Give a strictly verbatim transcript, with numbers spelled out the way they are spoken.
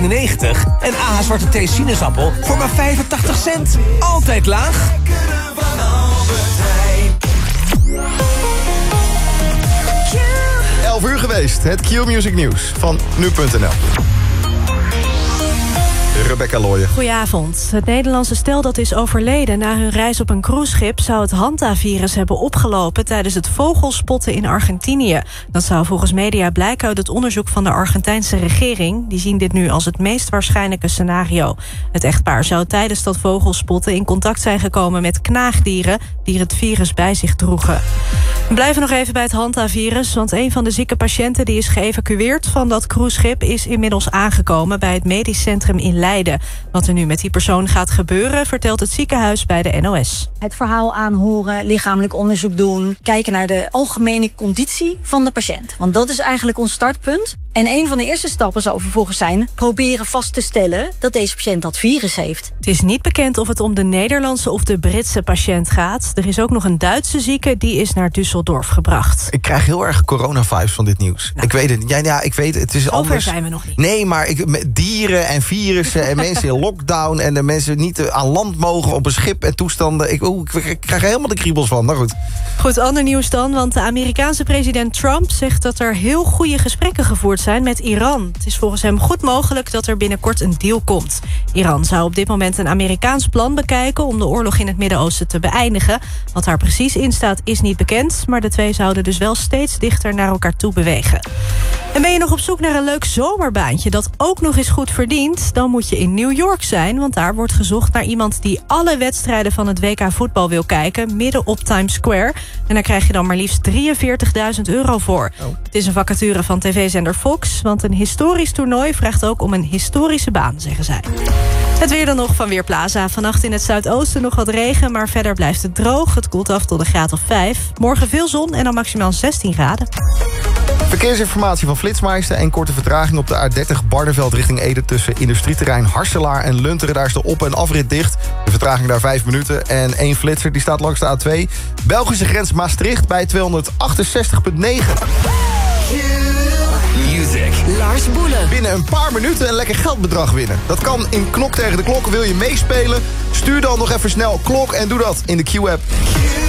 negentig en A H Zwarte Thee sinaasappel voor maar vijfentachtig cent. Altijd laag. elf uur geweest, het Q-Music nieuws van nu punt n l. Rebecca Looijen. Goedenavond. Het Nederlandse stel dat is overleden na hun reis op een cruiseschip zou het hantavirus hebben opgelopen tijdens het vogelspotten in Argentinië. Dat zou volgens media blijken uit het onderzoek van de Argentijnse regering. Die zien dit nu als het meest waarschijnlijke scenario. Het echtpaar zou tijdens dat vogelspotten in contact zijn gekomen met knaagdieren die het virus bij zich droegen. We blijven nog even bij het hantavirus, want een van de zieke patiënten die is geëvacueerd van dat cruiseschip is inmiddels aangekomen bij het medisch centrum in Leiden. Wat er nu met die persoon gaat gebeuren, vertelt het ziekenhuis bij de N O S. Het verhaal aanhoren, lichamelijk onderzoek doen, kijken naar de algemene conditie van de patiënt. Want dat is eigenlijk ons startpunt. En een van de eerste stappen zal vervolgens zijn proberen vast te stellen dat deze patiënt dat virus heeft. Het is niet bekend of het om de Nederlandse of de Britse patiënt gaat. Er is ook nog een Duitse zieke, die is naar Düsseldorf gebracht. Ik krijg heel erg corona-vibes van dit nieuws. Nou, ik weet het. Ja, ja, ik weet het. Het is zover anders. Zijn we nog niet. Nee, maar ik, met dieren en virussen en mensen in lockdown en de mensen niet aan land mogen op een schip en toestanden. Ik, oe, ik krijg er helemaal de kriebels van. Nou goed. Goed, ander nieuws dan, want de Amerikaanse president Trump zegt dat er heel goede gesprekken gevoerd zijn met Iran. Het is volgens hem goed mogelijk dat er binnenkort een deal komt. Iran zou op dit moment een Amerikaans plan bekijken om de oorlog in het Midden-Oosten te beëindigen. Wat daar precies in staat is niet bekend, maar de twee zouden dus wel steeds dichter naar elkaar toe bewegen. En ben je nog op zoek naar een leuk zomerbaantje dat ook nog eens goed verdient, dan moet je in New York zijn, want daar wordt gezocht naar iemand die alle wedstrijden van het W K voetbal wil kijken, midden op Times Square. En daar krijg je dan maar liefst drieënveertigduizend euro voor. Oh. Het is een vacature van tv-zender Fox, want een historisch toernooi vraagt ook om een historische baan, zeggen zij. Het weer dan nog van Weerplaza. Vannacht in het zuidoosten nog wat regen, maar verder blijft het droog. Het koelt af tot een graad of vijf. Morgen veel zon en dan maximaal zestien graden. Verkeersinformatie van Flitsmeister en korte vertraging op de A dertig Barneveld richting Ede tussen industrieterrein Harselaar en Lunteren. Daar is de op- en afrit dicht. De vertraging daar vijf minuten. En één flitser die staat langs de A twee. Belgische grens Maastricht bij tweehonderdachtenzestig komma negen. Music. Lars Boelen. Binnen een paar minuten een lekker geldbedrag winnen. Dat kan in Klok tegen de Klok. Wil je meespelen? Stuur dan nog even snel Klok en doe dat in de Q-app.